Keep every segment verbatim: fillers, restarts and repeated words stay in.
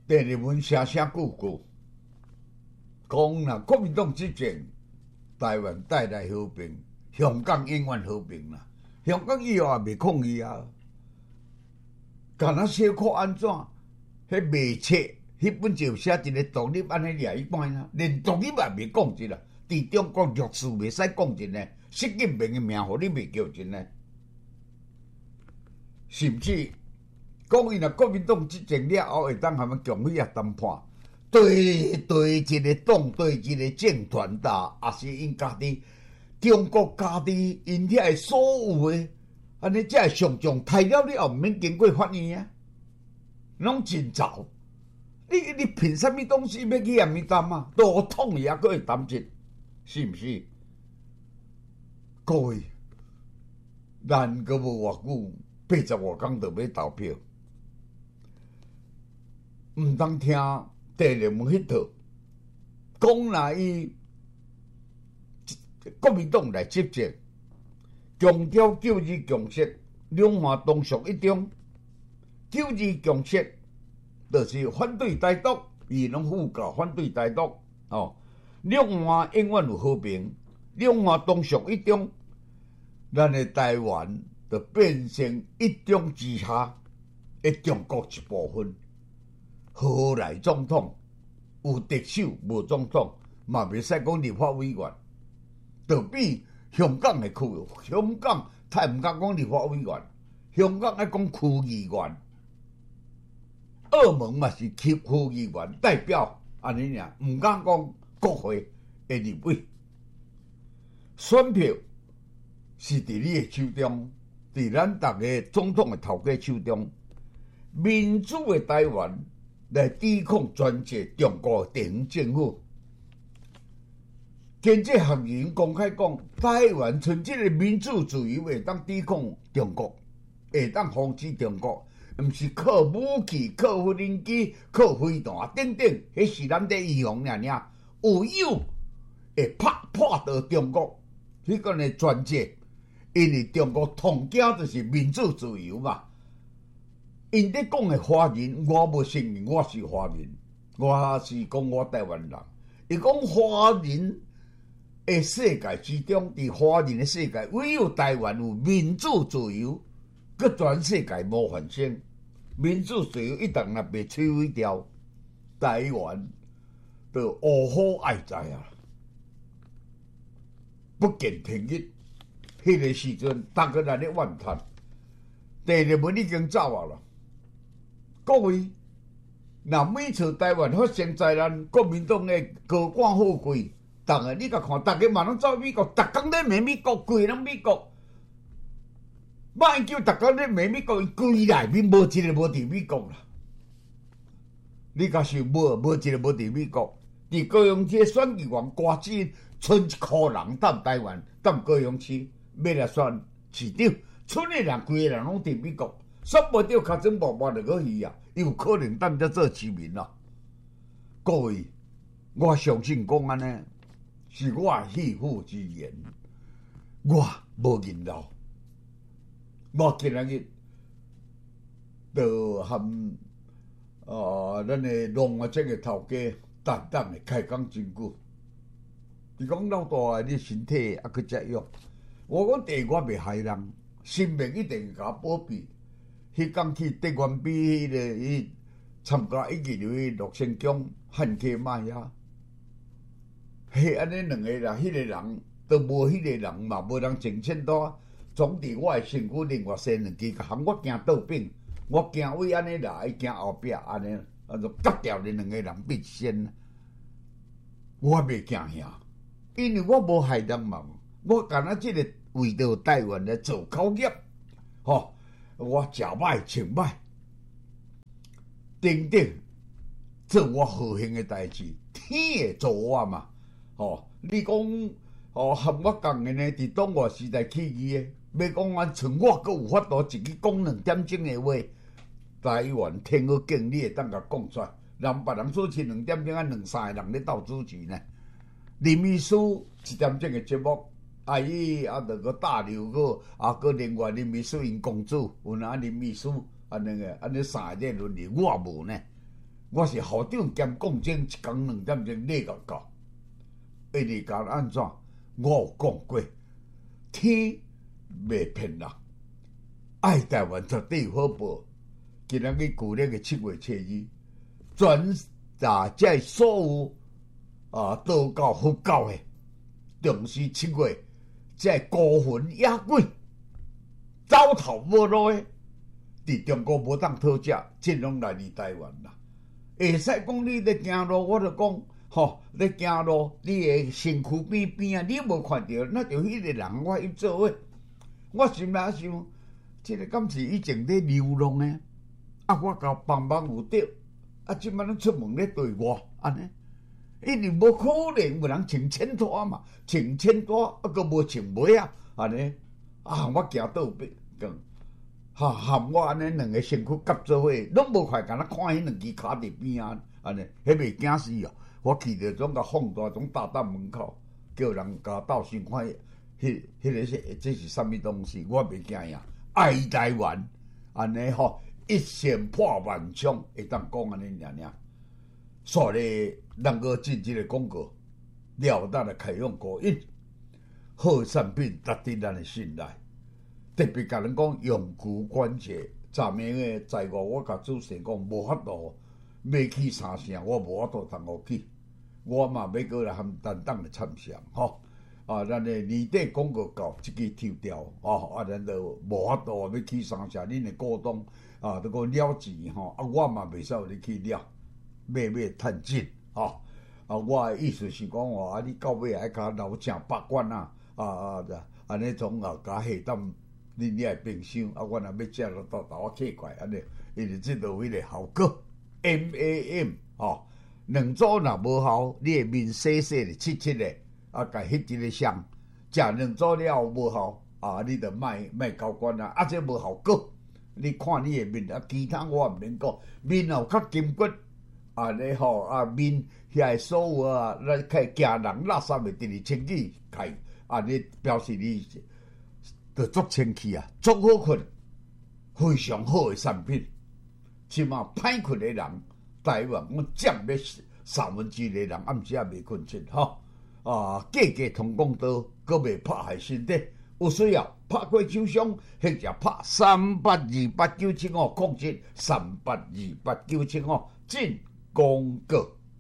第二文声声句句，讲若国民党执政，台湾带来和平，香港永远和平啦。香港以后也未抗议啊，干那小可安怎？迄卖册，迄本就写一个独立安尼掠一般啊，连独立也未讲一啦。伫中国历史袂使讲真诶，习近平诶名互你袂叫真诶，甚至讲伊若国民党执政了后，会当含咱强力啊谈判，对对一个党对一个政团打，也是因家己中国家己因遐诶所有诶，安尼才会上将杀了你后，毋免经过法院啊，拢真早。你你凭啥物东西要去遐物谈啊？都统伊还佫会谈一，是毋是？各位，咱佫无偌久，八十外工就要投票，毋通听第二门迄套，讲若伊国民党来执政，强调九二共识，两岸同属一中，九二共识。就是反对台独，伊拢副教反对台独哦。两岸永远有和平，两岸同属一中，咱的台湾就变成一中之下的中国一部分。何来总统？有特首无总统，嘛袂使讲立法委员，就比香港的区，香港太毋敢讲立法委员，香港爱讲区议员。澳门嘛是区区议员代表安尼尔，毋敢讲国会的立委。选票是伫你的手中，伫咱逐个总统的头家手中。民主的台湾来抵抗专制中国的地方政府。经济学人公开讲，台湾纯正的民主自由会当抵抗中国，会当防止中国。毋是靠武器、靠无人机、靠飞弹等等，迄是咱在预防尔尔。有有会拍破到中国迄个的专制，因为中国统惊就是民主自由嘛。因咧讲的华人，我无承认我是华人，我是讲我台湾人。伊讲华人的世界之中，伫华人的世界，唯有台湾有民主自由。佮全世界无发生，民主自由一旦若被摧毁掉，台湾就乌虎爱在啊！不见天日，迄个时阵，大家来咧怨叹，第二文已经走啊啦。各位，若每次台湾发生灾难，国民党的高官富贵，逐个你甲看，逐个嘛拢走美国，逐工咧骂美国，规拢美国。马英九逐工咧骂美国，伊规内面无一个无伫美国啦。你甲想无无一个无伫美国？伫高雄市选议员瓜子，剩一箍人踮台湾，踮高雄市要来选市长，剩的人规个人拢伫美国，选无着较真默默就去去啊，伊有可能踮遮做市民啦。各位，我相信讲安尼是我肺腑之言，我无认老。我今仔日就含呃咱的农业这个头家淡淡的开讲真久。伊讲老大你身体还佫遮用，我讲第我袂害人，生命一定甲我保庇。迄讲去德元比迄个伊参加一日游去陆sen宫汉溪马遐，迄安尼两个人，迄个人都无迄个人嘛，无人情欠多。总伫我的身躯另外生两支，含我行倒柄，我行位安尼来，伊行后壁安尼，啊就割掉恁两个人必先。我袂惊遐，因为我无害人嘛，我干那即个为着台湾来做口业，吼、哦，我食歹穿歹，等等做我好幸的代志，天会做我嘛，吼、哦，你讲哦，含我讲的呢，伫党外时代起义的。要讲我像我阁有法度自己讲两点钟的话，台湾天好敬，你会当甲讲出来。人别人主持两点钟啊，两三个人咧斗主持呢。林秘书一点钟的节目，啊伊啊，着个大刘个啊，个另外林秘书因公主，有哪林秘书啊那个安尼三个咧轮流，我无呢。 我是校长兼讲经，一工两点钟累到到。下日甲安怎？我有讲过，天袂骗人，爱台湾绝对有好报。今仔日旧历嘅七月初二，全大即所有啊道教、佛教嘅，重视七月，即孤魂野鬼走投无路嘅，伫中国无当讨食，尽量来伫台湾啦。会使讲你咧行路，我就讲。吼，咧行路，你诶身躯边边啊，你无看到，那就迄个人我去做诶。我心内想，即个敢是以前咧流浪诶，啊，我甲帮帮有得，啊，即摆咱出门咧对我安尼，一定无可能有人穿衬拖嘛，穿衬拖啊，佫无穿袜啊，安尼啊，我行倒边讲，哈含我安尼两个身躯夹做伙，拢无快甲咱看迄两支骹伫边啊，安尼，迄袂惊死哦。我去着总甲放大，总搭搭门口，叫人甲斗先看，迄迄个是这是啥物东西？我袂惊呀！爱台湾，安尼吼，一线破万枪，会当讲安尼尔尔。所以，咱个进这个广告，了当的开用果印，好产品值得咱的信赖。特别甲人讲用骨关节，昨暝个在我我甲主持人讲无法度，要去三声，我无法度通互去。我嘛要过来含担当的参详吼，啊，咱的年底广告到即个抽掉哦，啊，咱就无法度要去三社，恁的股东啊，都讲了钱吼，啊，我嘛袂使有你去了，买买趁钱吼，啊，我的意思是讲哦，啊，你到尾爱甲留正百官啊，啊啊，安尼总啊甲下当恁你爱平想，啊，我若要食落到头我客怪安尼，伊就即度迄个效果 M A M 吼。两组若无效，你的面洗洗的、切切的，啊，甲翕一个相，食两组了后无效，啊，你着莫莫交关啊，啊，这无效果。你看你的面啊，其他我毋免讲，面有较筋骨，啊，你吼啊面遐所有啊，咱开行人垃圾袂伫你清气开，啊，你表示你着足清气啊，足好困，非常好的产品，起码歹困的人。台湾我占要三分之二人暗时也袂困醒吼，啊，价格通讲刀，阁袂拍害身体，有需要拍过手伤，或者拍三八二八九七五控制三八二八九七五进广告。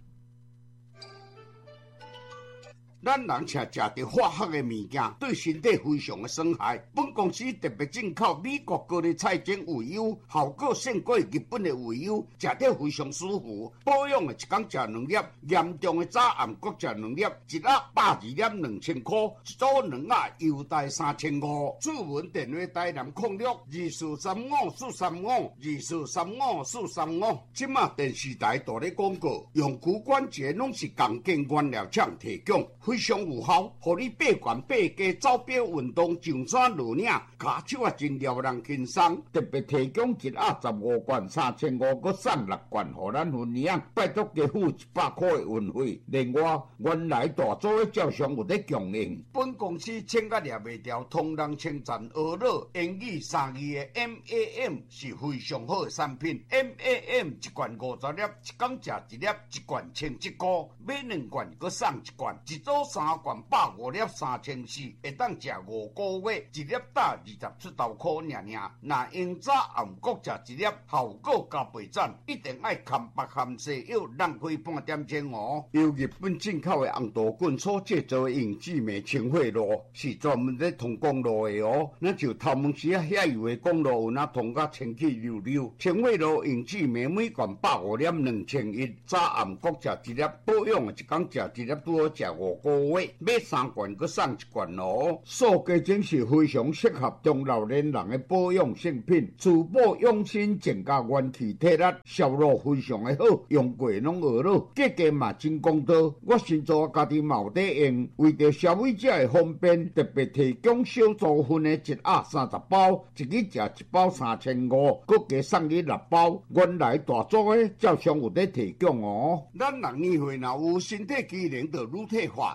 咱人吃食着化学的物件，对身体非常的伤害。本公司特别进口美国高丽菜精鱼油，效果胜过日本的鱼油，食着非常舒服。保养的一工食两粒，严重的早暗各食两粒，一盒百二粒两千块，一组两盒优待三千五。主文电话台南控六二四三五四三五二四三五四三五。即马电视台大咧广告，用骨关节拢是钢筋原料厂提供。非常有效，互你八悬八低走表运动上山落岭，骹手啊真撩人轻松。特别提供一盒十五罐三千五，佮送六罐，互咱分享。拜托加付一百块的运费。另外，原来大组的照相有咧供应。本公司请甲掠袂掉，同人称赞俄乐英语三字的 M A M 是非常好的产品。M A M 一罐五十粒，一工食一粒，一罐千一块，买两罐佮送一罐，一组三罐百五粒三千四，会当食五个月，一粒打二十出头块尔尔。若用早暗各食一粒，效果加倍赞，一定爱含白含西药，浪费半点钟哦。由日本进口的红豆棍所制造的永志美清血露，是专门咧通公路的哦。那就头毛时啊遐油的公路有那通甲清气溜溜。清血露永志美每罐百五粒两千一，早暗各食一粒，保养的一工食一粒拄好食五个月。买三罐佮送一罐哦，素鸡精是非常适合中老年人的保养性品，滋补养生，增加元气体力，效果非常的好，用过拢学了，价格嘛真公道。我先做家己嘛有在用，为着消费者的方便，特别提供小组份的一盒三十包，一日食一包三千五，佮加送你六包。原来大组的照常有在提供哦。咱人年岁若有身体机能就愈退化。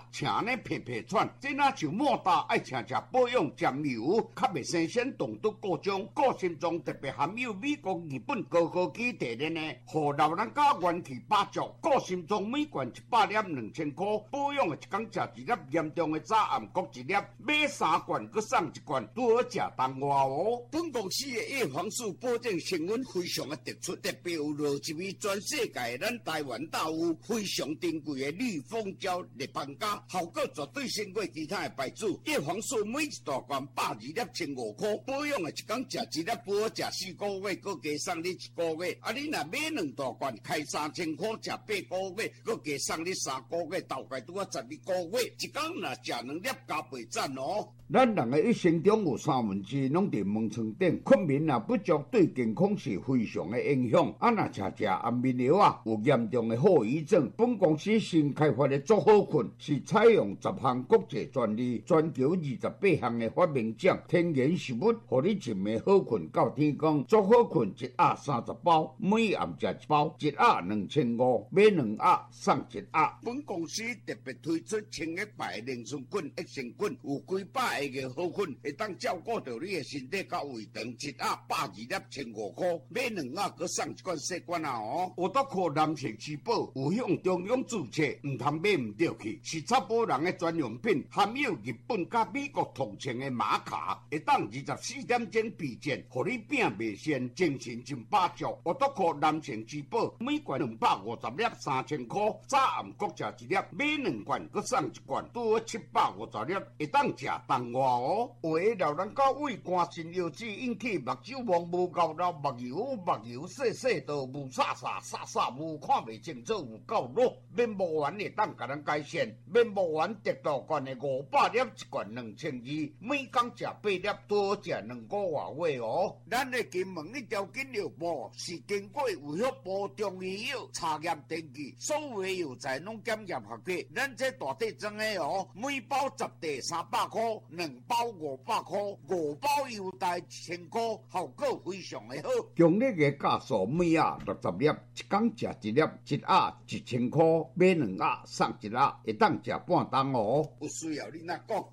啦，请呢皮皮喘，这哪像莫大爱请食保养酱油，较袂生鲜动毒各种，个性中特别含有美国、日本高科技提炼的，互老人家元气八足。个性中每罐一百粒两千块，保养的一工食一粒，严重的早暗各一粒，买三罐佮送一罐，拄好食当外哦。本公司的叶黄素保证成分非常的突出，特别有落一味全世界咱台湾大有非常珍贵的绿蜂胶立邦加，效果绝对胜过其他的牌子。叶黄素每一大罐百二粒千五块，保养的一工食一粒，不好食四个月，佮加送你一个月。啊，你若买两大罐，开三千块，食八个月，佮加送你三个月，大概拄啊十二个月。一工若食两粒加倍赞哦。咱人的一生中有三分之拢伫门床顶，困眠啊不足对健康是非常的影响。啊，若食食安眠药啊，有严重的后遗症。本公司新开发的足好困是采用十项国际专利，全球二十八项的发明奖，天然食物，互你一暝好困到天光。足好困一盒三十包，每暗食一包，一盒两千五，买两盒送一盒。本公司特别推出清液牌灵松菌、益生菌，有几百个好菌，会当照顾到你的身体甲胃肠。一盒百二粒千五块，买两盒佮送一罐细罐啊哦。有得靠男性吃饱，有向中央注册，唔通买唔掉去，是查甫人的专用品，含有日本甲美国同情的玛卡，会当二十四点钟避震，互你病袂先，精神真百足。有得靠男性吃饱，每罐两百五十粒，三千块，早暗各食一粒，买两罐佮送一罐，拄好七百五十粒，会当食当外哦。有的老人家胃寒肾腰子引起目睭望无够老，目油目油细细道，无煞煞煞煞无看袂清楚，有够弱。面膜丸会当甲咱改善，面膜丸得大罐的五百粒，一罐两千二，每工食八粒，多食两个外月哦。咱的金门一条金药部是经过有效部中医药查验登记，所有的药材拢检验合格。咱这大体装的哦，每包十袋三百块，两包五百块，五包优待一千块，效果非常的好。强烈的价数每盒六十粒，一工食一粒，一盒一千块，买两盒送一盒，会当食半冬哦。有需要你哪讲？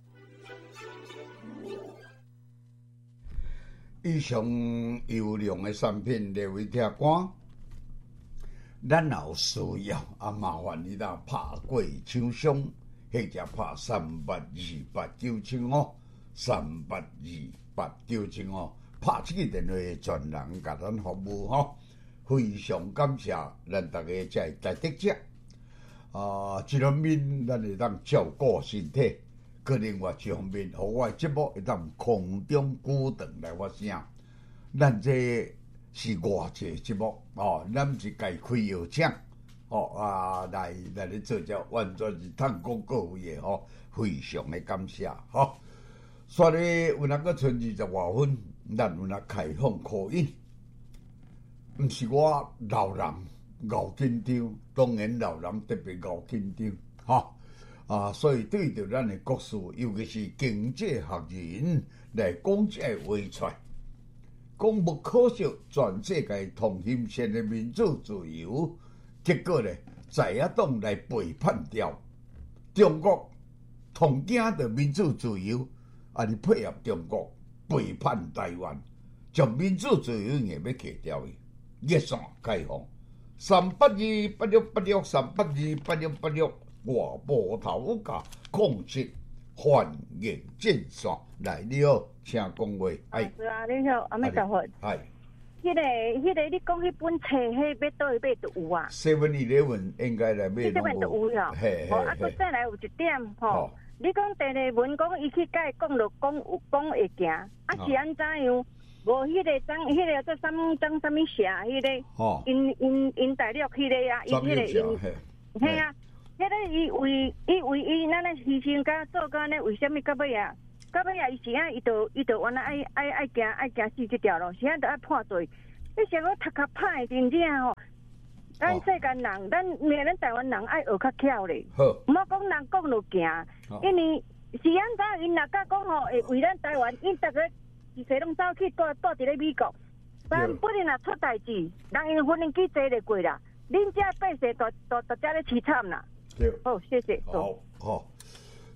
以上优良的产品列为听歌，咱若有需要啊，麻烦你啦拍过厂商，或者拍三八二八九七五三八二八九七五，拍这个电话专人甲咱服务吼，非常感谢咱大家在在得者啊，一方面咱会当照顾身体。个另外一方面，互我的节目会当空中久长来发声。咱这是外界节目哦，咱毋是家开药厂哦啊，来来咧做这完全是趁广告费的吼，非常的感谢吼。所以有若个剩二十外分，咱有若开放可以，毋是我老人熬紧张，当然老人特别熬紧张吼。啊，所以对着咱的国事，尤其是经济学人来讲这个话出来，讲不可惜全世界同心线的民主自由，结果呢，在野党来背叛掉中国，同惊着民主自由，啊，你配合中国背叛台湾，将民主自由硬要去掉伊，热线开放三八二八六八六三八二八六八六。我无头家控制欢迎进线来，你好，请讲话。哎， 是啊，你好，阿弥陀佛。 哎， 迄个、迄个，你讲迄本册，迄要倒去买都有啊。 Seven Eleven 应该来买这边都有呀。 嘿， 哦，啊，佮再来有一点吼，你讲第二文讲伊去甲伊讲落讲有讲会行，啊是安怎样？无迄个张，迄个做什么张什么社，迄个因因因大陆迄个啊，伊迄个因，嘿啊。迄个伊为伊为伊咱咧牺牲甲做甲呢，为什么到尾啊？到尾啊，伊是啊，伊就伊就原来爱爱爱行爱行死这条路，现在都爱判罪。你想讲读较歹，真正吼，咱世间人，咱命咱台湾人爱学较巧咧。好，毋好讲人讲就行，因为是安怎因若甲讲吼，会为咱台湾，因逐个是谁拢走去住住伫咧美国，但不然若出代志，人因婚姻记坐咧过啦，恁遮百姓都都都遮咧凄惨啦。好，谢谢。 好，好，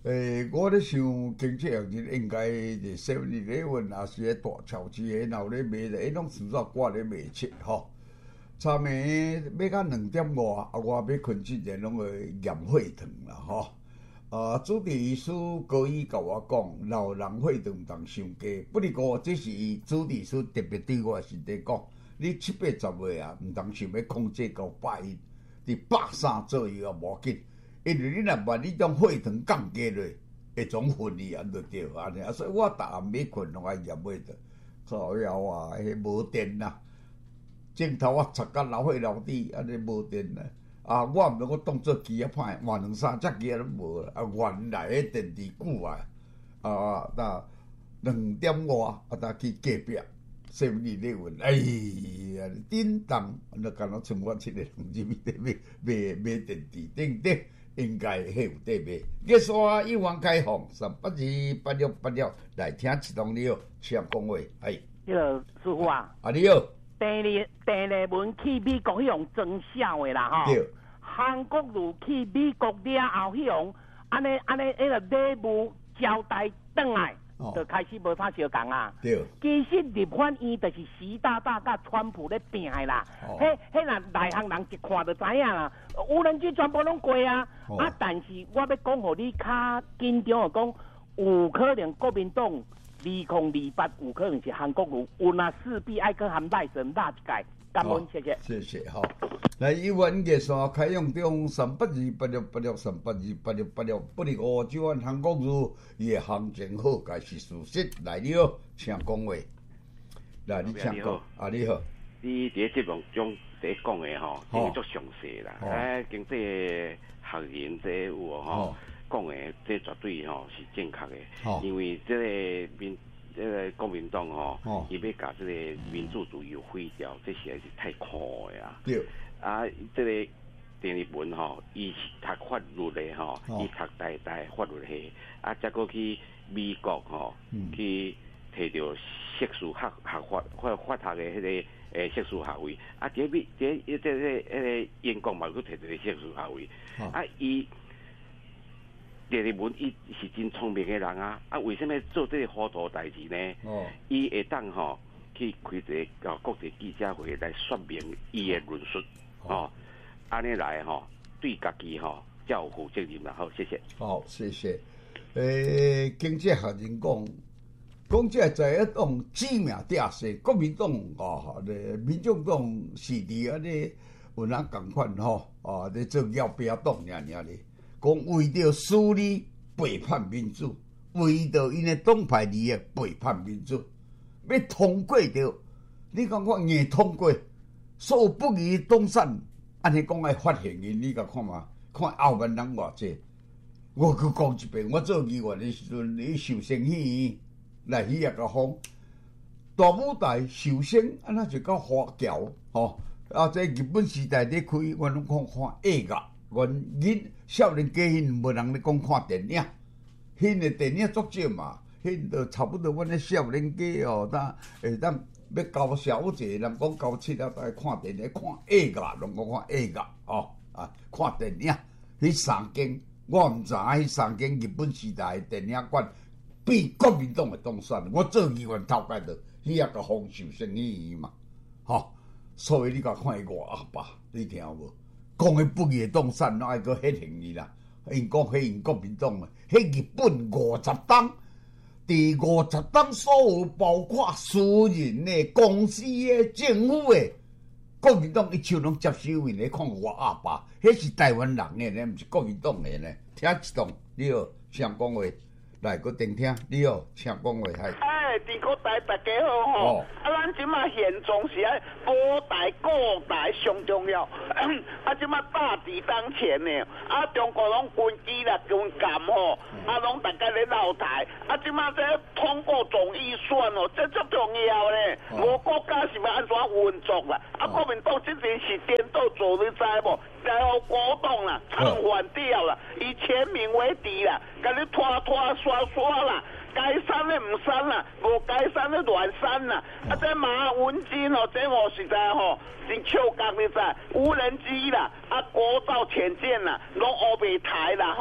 诶，我咧想经济学人应该是新闻理论，也是咧大潮市诶，然后咧卖咧，迄种事实我咧卖切吼。差暝要到两点外，啊，我要困之前拢会验血糖啦吼。啊，主治医师高医甲我讲，老人血糖毋通伤低，不过这是伊主治医师特别对我身体讲，你七八十岁啊，毋通想要控制到百一，伫百三左右也无紧。因为你若万你种血糖降低落，会种昏去安就对安尼啊，所以我逐暗要困拢爱验血糖。靠腰啊，迄无电啦，镜头啊插甲老血老底，安尼无电啦。啊，我毋能够当做机啊歹，换两三只机都无啦。啊，原来迄电池久啊，啊，那两点外啊，搭去隔壁。新闻理论，哎呀，叮当，那敢若剩我七个同志咪得买买买电池，顶顶应该迄有得买。结束啊，一网开放，三八二八六八六来听一段了，请讲话，哎。 迄个师傅啊， 啊你好。 第二第二文去美国迄种增效的啦吼。对。韩国如去美国了后，迄种安尼安尼迄个礼物交代转来。就开始无啥相共啊！对，其实日本院就是习大大甲川普咧拼的啦。迄迄若内行人一看就知影啦，无人机全部拢过啊！哦、啊，但是我要讲互你较紧张的讲，有可能国民党二零二八有可能是韩国瑜，有那势必爱去含赖神大一届。感恩，谢谢。 谢谢哈。来，一万个线开用中三八二八六八六三八二八六八六，不离欧洲按韩国如伊个行情好，该是事实。来了，请讲话。来，你请讲。啊，你好。 你伫节目中在讲的吼，真足详细啦。哎，经济学人这有吼讲的，这绝对吼是正确的。因为这个民。这个国民党吼，伊、哦、要甲这个民主自由毁掉，这实在是太酷的啊！对啊，这个郑丽文吼，伊是读法律的吼，伊、哦、读大大法律系，啊，再过去美国吼，嗯、去摕到硕士学学法法法学的迄个诶硕士学位，啊，这美这这这迄个英国嘛，佮摕到硕士学位，哦、啊，伊。郑丽文伊是真聪明的人啊！啊，为什么做这个糊涂代志呢？哦，伊会当吼去开一个哦国际记者会来说明伊的论述，哦，安尼来吼对家己吼才有负责任啦。好，谢谢。 好，谢谢。诶、欸，经济学人讲，讲这在一种知名大势，国民党哦，咧民众党是伫安尼有人共款吼，哦，咧做要不要党尔尔咧。讲为着私利背叛民主，为着因的党派利益背叛民主，要通过着，你讲我硬通过，所有不义党产，安尼讲爱发现因，你甲看嘛，看后面人偌济。我去讲一遍，我做议员的时阵，你受升戏来戏也甲放大舞台受升，安那就到花桥吼，啊，在日本时代咧开，我拢看看映画。原因少年家迄无人咧讲看电影，迄个电影足少嘛，迄就差不多阮咧少年家哦，当会当要交小姐，人讲交七了，来看电影，看映画，拢讲看映画哦，啊，看电影，迄三间我毋知影，迄三间日本时代电影馆比国民党诶当选，我做议员头家着，伊也甲丰收生意嘛，吼、哦，所以你甲看伊外阿爸，你听有无？讲的不义党产，哪会个迄行伊啦？因讲迄因国民党啊，迄日本五十党，第五十党所有包括私人的、公司的、政府的，国民党一手拢接收因咧，看我阿爸，迄是台湾人的呢，毋是国民党的呢。听一段，你好，想讲话，来个听听，你好，请讲话，嗨。 哎，地国台大家好吼，哦、啊，咱即马现状是爱保台、固台上重要，啊，即马大敌当前呢，啊，中国拢军机啦、军舰吼，啊，拢大家咧闹台，啊，即马这通过总预算哦，这足重要咧，我、哦、国家是要安怎运作啦？啊，国民党之前是颠倒做，你知无？然后国党啦，唱反调啦，以全民为敌啦，甲你拖拖刷刷啦。该删的唔删啦，无该删的乱删啦。啊，这马文金哦，这我实在吼真笑讲你知，无人机啦，啊，国造潜舰啦，拢乌白台啦吼。啊，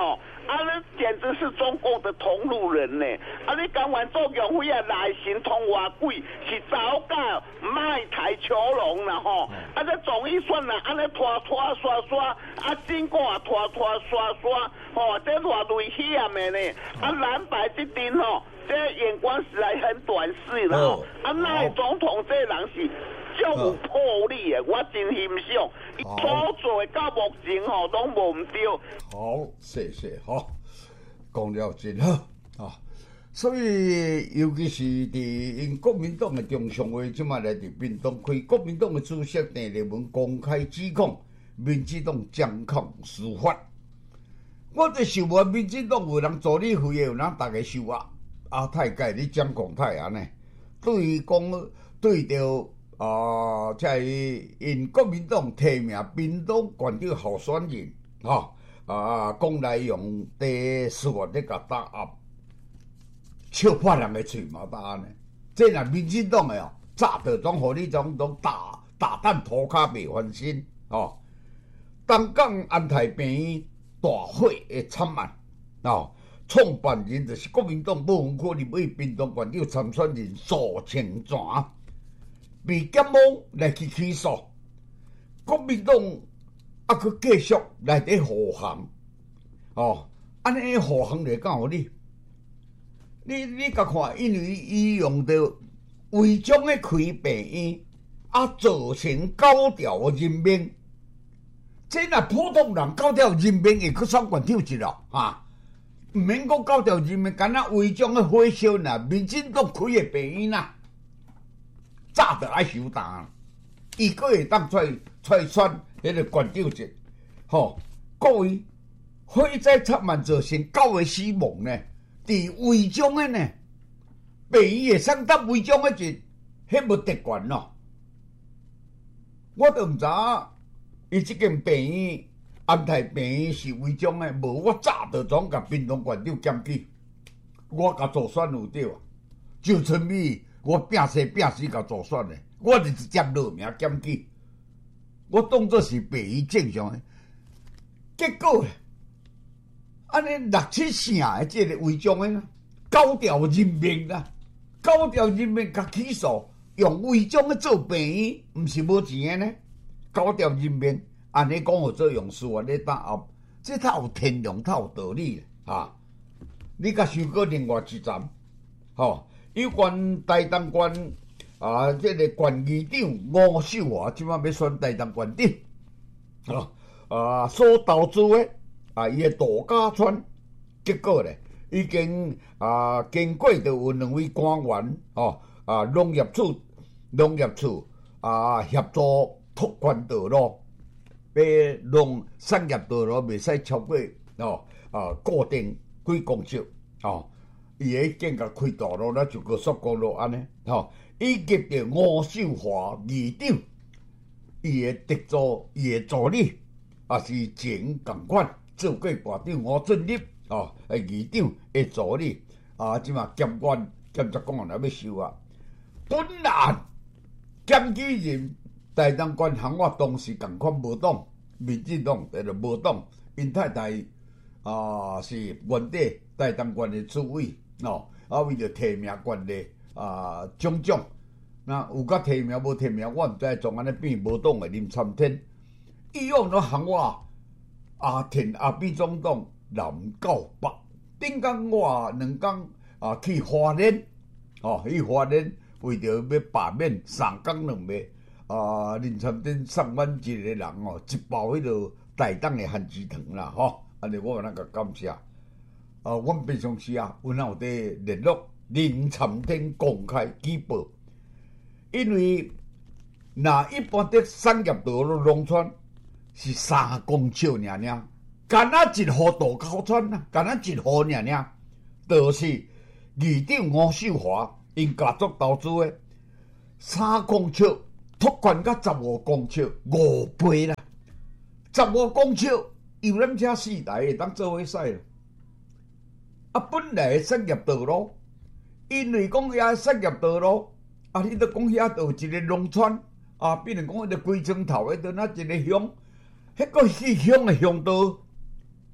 啊，你简直是中共的同路人呢！啊，你甘愿做杨辉啊，内心通偌鬼，是早教卖台求龙啦吼！啊，这总预算啦，安尼拖拖刷刷，啊，经过啊拖拖刷刷，吼，这偌危险的呢！啊，蓝白这边吼，这眼光实在很短视了吼！啊，赖总统这人是。足有魄力的，我真欣赏。伊所做的到目前吼，拢无唔对。 好，谢谢哈，讲了真好啊。所以，尤其是伫因国民党的中常会，即摆来伫屏东开国民党的主席郑丽文公开指控民进党掌控司法。我伫想问民进党有人助理费，有人大家收啊？阿泰介你蒋公泰安尼，对于讲对着。啊，即系因国民党提名屏东县长候选人，吼啊，讲来用第四月咧甲打压，笑破人的嘴嘛，答案呢？这若民进党的哦，早就总互你种种大大胆涂骹未翻身哦。东港安泰病院大火的惨案哦，创办人就是国民党部分科立委屏东县长参选人苏清泉。被检方来去起诉，国民党啊，佮继续来伫护航，哦，安尼护航来讲，互你，你你甲看，因为伊用着违章的开病院，啊，造成高调人命，这若普通人高调人命会去选县长去咯，哈，毋免讲高调人命，干那违章的火烧呐，民进党开的病院呐。早就爱收担，伊个会当出来出来选迄个县长席，吼，各位火灾惨案造成九个死亡呢，伫违章的呢，病院会上当违章的是，迄无特权咯。我都毋知影，伊即间病院安泰病院是违章的，无我早就总甲屏东县长检举，我甲助选有对啊，就村米。我拼死拼死甲助选的，我就直接落名检举，我当作是病院正常的。结果，安尼六七成的这个违章的，高调人命啦，高调人命甲起诉，用违章的做病院，毋是无钱的呢。高调人命，安尼讲有作用，司法咧打压，这太有天良，太有道理啊！你甲想过另外一站，吼？有关台东县啊，这个县议长吴秀华，即摆要选台东县长，啊啊，所投资的啊，伊的度假村，结果咧，已经啊经过着有两位官员哦，啊农业处农业处啊协助拓宽道路，要农产业道路袂使超过哦啊固定几公尺哦。伊个建甲开道路，咱就高速公路安尼，吼，以及着吴秀华议长，伊个特助，伊个助理，也是前共款做过县长吴俊立，哦，诶，议长诶助理，啊，即嘛检官检察官来要收啊。本案检举人台东县行我当时共款无党，民进党诶着无党，因太太啊是原底台东县诶主委。哦，啊为着提名县的啊种种，那有甲提名无提名，我毋知从安尼变无党的林参天，以往都喊我阿田阿扁总统南到北，顶工我两工啊去花莲，哦去花莲为着要罢免三工两卖，啊林参天上万一个人哦，一包迄个台东的番薯糖啦，吼，安尼我安尼甲感谢。啊，阮平常时啊，有哪有伫联络林参天公开举报，因为那一般的产业道路农村是三公尺尔尔，干那一户大口村啊，干那一户尔尔，就是议长吴秀华因家族投资的三公尺，拓宽到十五公尺，五倍啦，十五公尺游览车四台会当做伙使啦。啊，本来的产业道路，因为讲遐产业道路，啊，你都讲遐有一个农村，啊，比如讲迄个龟庄头迄度那一个乡，迄个去乡的乡道，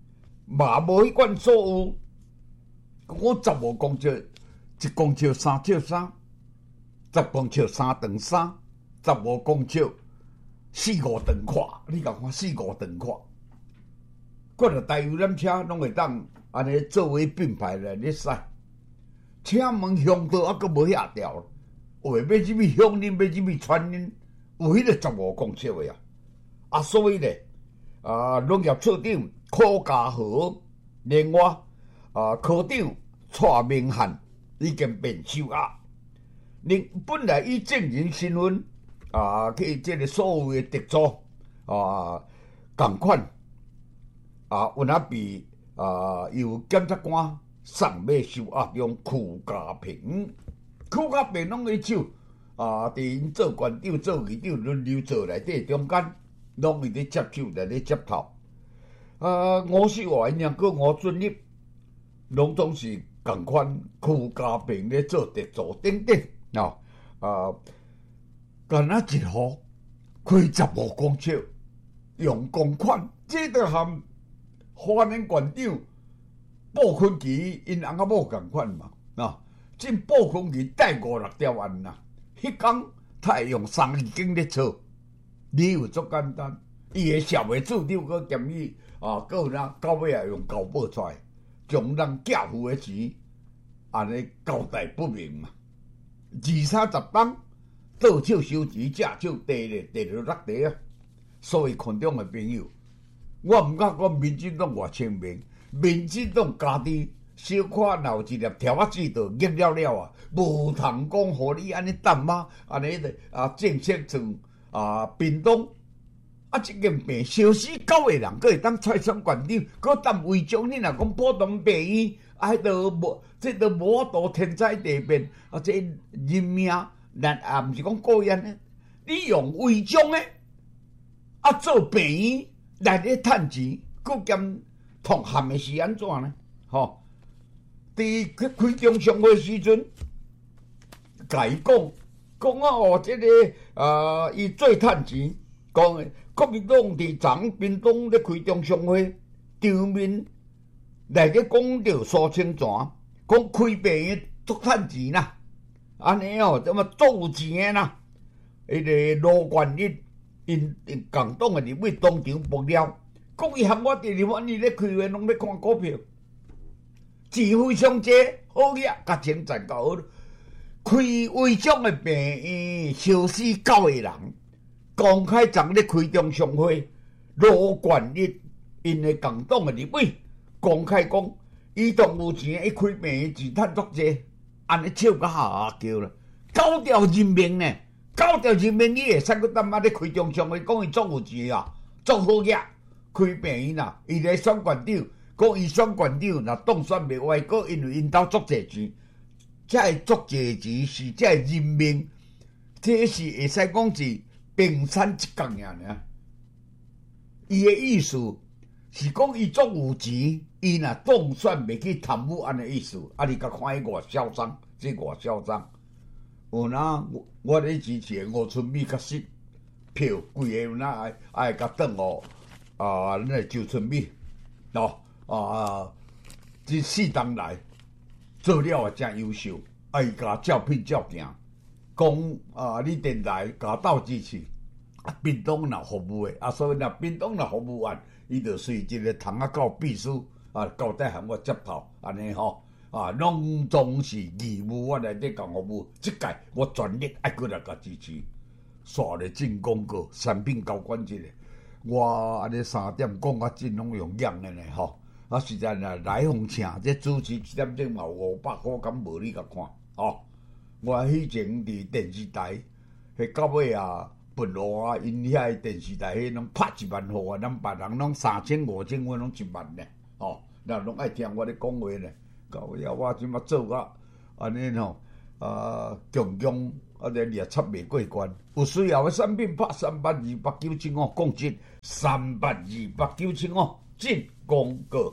嘛无迄款所有。我十五公尺，一公尺三尺三，十公尺三长三，十五公尺四五长宽。你甲看四五长宽，各个大游览车拢会当安尼作为品牌来咧驶。车门向道还佫无遐条，话要入去向恁，要入去穿恁，有迄个十五公尺的啊。啊，所以咧，啊，农业处长柯家豪，另外啊，科长蔡明汉已经变收押。另本来以证人身份啊，去即个所有的特助啊，共款啊，有哪比啊，由检察官送要收押中曲家平，曲家平拢会手啊，伫因做馆长、做议长轮流做内底中间。拢会咧接手，来咧接头。啊，吴秀华因两个吴俊立，拢总是共款曲家平咧做特助等等啊。啊，干那一户开十五公尺，用公款，这都含花莲县长布坤奇因翁仔某共款嘛啊。这布坤奇贷五六条案呐，迄天他会用三字经咧做。理由足简单，伊个社会处长搁嫌伊啊，搁有哪到尾也用交报出来，将人寄付个钱安尼交代不明嘛。二三十档倒手收钱，正手地咧，地着落地啊。所以群众个朋友，我毋敢讲民进党偌清明，民进党家己小可若有一粒条仔子就硬了了啊，无通讲互你安尼淡啊，安尼的啊正式从。啊，屏东啊，一间病烧死九个人，佫会当蔡总县长，佫当违章。你若讲普通病院，啊，迄都无，这都无法度天灾地变，啊，这人命，咱啊，毋是讲故意呢。你用违章诶，啊，做病院内底趁钱，佫兼同含诶是安怎呢？吼，伫去开中常会时阵，甲伊讲。讲啊哦，即、这个啊，伊做趁钱，讲诶，国民党伫昨屏东咧开中常会，场面内底讲着苏清泉，讲开病院足趁钱啦，安尼哦，怎么足有钱诶啦？迄个罗冠一因因共党诶立委当场爆料，讲伊含我第二晚伊咧开会拢咧看股票，钱非常济，好嘢，甲钱赚到好。开违章的病院烧死九个人，公开昨咧开中常会，罗冠一因的共党的立委公开讲，伊当有钱，伊开病院钱趁足济，安尼笑甲哈哈叫啦。九条人命呢？九条人命你会使佮当妈咧开中常会，讲伊足有钱啊，足好嘢，开病院啊，伊咧选县长，讲伊选县长，若当选袂歪，佮因为因兜足济钱。这个足济钱是这个人命，这是会使讲是冰山一角尔。伊的意思是讲伊足有钱，伊若当选袂去贪污安尼意思。啊，你甲看伊偌嚣张，这偌嚣张。有哪我我咧支持吴春美较实票，规个有哪爱爱甲转哦啊，那周春美哦啊，这四当来。做了也真优秀，啊！伊甲照片照行，讲啊，你电台甲斗支持，啊，屏东若服务诶，啊，所以若屏东若服务完，伊就随一个堂仔到秘书啊，交代向我接头，安尼吼，啊，拢总是义务我来底甲服务，即届我全力爱过来甲支持，刷咧进广告，产品交关一个，我安尼三点讲啊，真拢用养诶呢吼。啊，实在若来互请，这主持一点钟嘛有五百块，敢无你甲看哦？我以前伫电视台，迄到尾啊，不落啊，因遐电视台迄拢拍一万户啊，咱别人拢三千五千，我拢一万呢。哦，那拢爱听我咧讲话呢。到尾啊，我即马做啊，安尼吼啊，强强啊，连也插袂过关。有需要的产品，拍三八二八九七五，讲真，三八二八九七五。进广告。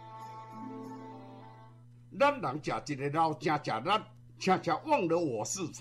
咱人食一个老，真食力，常常忘了我是谁。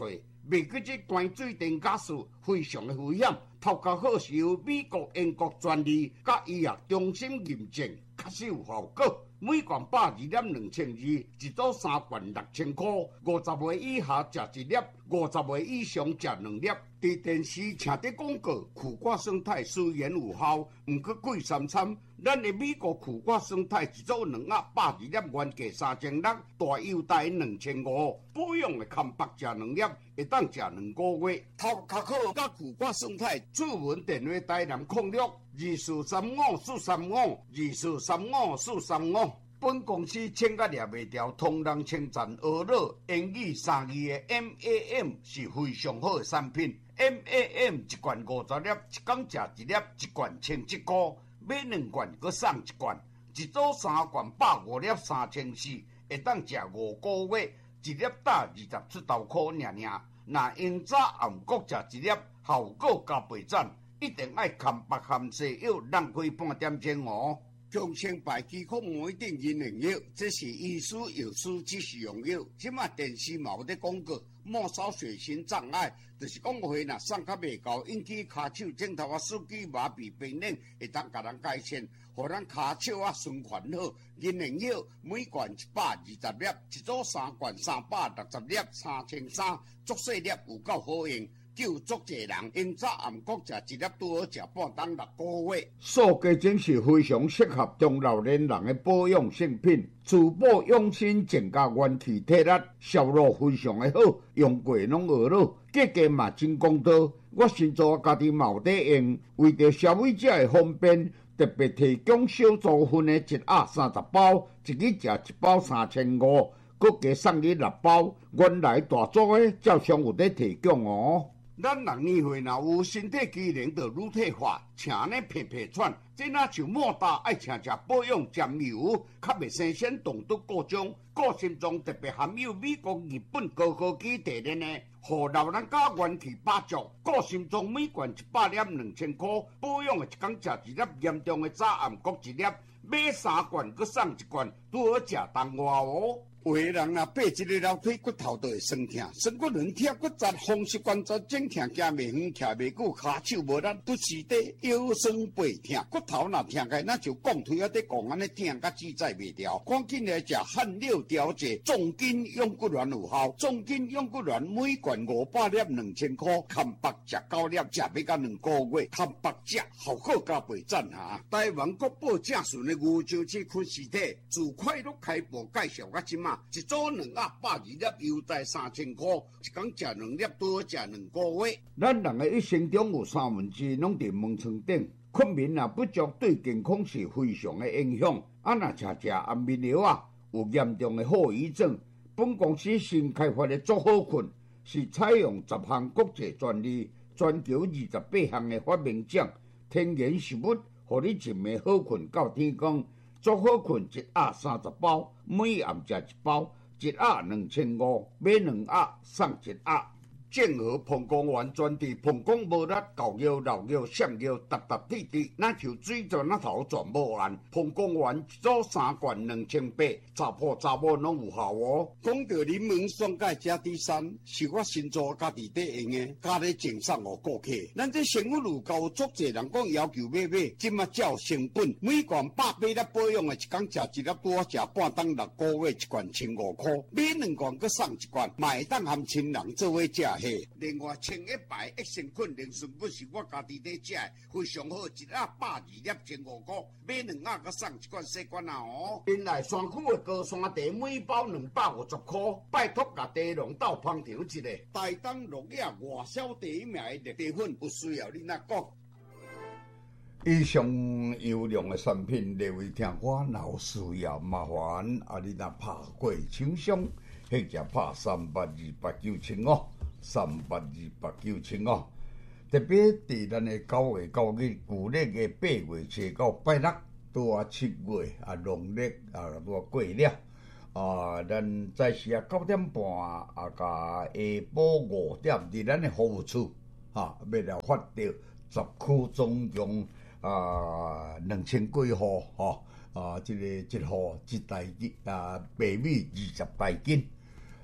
未记这关水电假使非常的危险。头壳好是由美国、英国专利，甲医药中心验证，确实有效果。每罐百二粒两千二，一组三罐六千块。五十岁以下食一粒，五十岁以上食两粒。伫电视听的广告，苦瓜生态虽然有效，毋过贵三餐。咱的美国苦瓜生态一组两盒百二粒，原价三千六，大优待两千五。保养的康白食两粒，会当食两个月。头壳好甲苦瓜生态，主文电话台南控六二四三五四三五二四三五四三五。本公司请甲掠袂掉，同人称赞俄乐英语三字的 M A M 是非常好的产品。M A M 一罐五十粒，一工食一粒，一罐千七块，买两罐佮送一罐，一组三罐百五粒三千四，会当食五个月，一粒打二十出头块尔尔。若用早暗晡食一粒，效果加倍赞，一定爱含白含西药，浪费半点钟哦。强生牌肌壳膜一定银灵药，这是医师药师指示用药。即马电视嘛有咧广告，末梢血型障碍，就是讲话若送较袂够，引起骹手、枕头啊、手机麻痹、病冷，会当甲咱改善，互咱骹手啊循环好。银灵药每罐一百二十粒，一组三罐三百六十粒，三千三，足细粒有够好用。救足济人，因早暗晡食一粒，拄好食半当六个月。素鸡精是非常适合中老年人的保养性品，滋补养生，增加元气体力，效果非常的好，用过拢学了，价格嘛真公道。我先做家己嘛有在用，为着消费者的方便，特别提供小组份的一盒三十包，一日食一包三千五，佮加送你六包。原来大组的照常有在提供哦。咱人年岁若有身体机能就乳退化，请呢皮皮喘，这若像莫大爱请食保养沾油，较袂生鲜冻毒各种，个性中特别含有美国、日本高科技提炼的，互老人家元气百足。个性中每罐一百粒两千块，保养的一工食一粒，严重的早暗晡一粒，买三罐佮送一罐，拄好食当外哦。有个人若爬一个楼梯，骨头就会酸痛，酸骨软痛、骨折、风湿关节整痛，行袂远，徛袂久，骹手无力，拄时地腰酸背痛，骨头若痛开，那就讲腿啊在讲安尼痛，甲自在袂掉。赶紧来食汗六调节，重筋养骨丸有效。重筋养骨丸每罐五百粒，两千块，含白食九粒，食要到两个月，含白食效果加倍赞哈！台湾国宝正顺的牛樟芝昆尸体，自快乐开播介绍到即马。一组两盒百二粒，优待三千块，一工食两粒，拄好食两个月。咱人的一生中有三分之拢伫门床顶，困眠也不足，对健康是非常的影响。啊，若食食安眠药啊，有严重的后遗症。本公司新开发的足好困，是采用十项国际专利，全球二十八项的发明奖，天然食物，互你一暝好困到天光。足好困一盒三十包，每暗食一包，一盒两千五，买两盒送一盒。正和膀胱丸专治膀胱无力、狗腰、老腰、闪腰、达达滴滴，那就水泉那头全无完。膀胱丸一组三罐两千八，查甫查某拢有效哦。讲到柠檬酸钙加 D 三，是我新做家己在用的，加咧赠送互顾客。咱这生活路高足侪人讲要求买买，即马照成本，每罐百八粒保养的，一工食一粒拄好食半当六个月，一罐千五块，买两罐佮送一罐，嘛会当含亲人做伙食。另外，清一排益生菌灵顺粉是我家己在食的，非常好，一盒百二粒千五块，买两盒佮送一罐细罐啊哦。原来山区的高山茶每包两百五十块，拜托甲茶农到捧场一个，台东落叶外销第一名的绿茶粉，有需要你哪讲？以上优良的产品，各位听我若有需要，麻烦啊你若拍过厂商，或者拍三八二八九七五。三八二八九七五，特别伫咱的九月九日，旧历的八月初到拜六，拄啊七月啊农历啊拄啊过了啊，咱在时啊九点半啊，甲下晡五点，伫咱的服务处啊，要来发到十区总共啊两千几户吼啊，这个一户一台机啊，白米二十台斤。